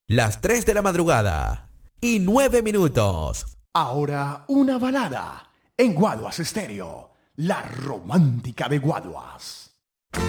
Las 3 de la madrugada y 9 minutos. Ahora una balada en Guaduas Estéreo, la romántica de Guaduas.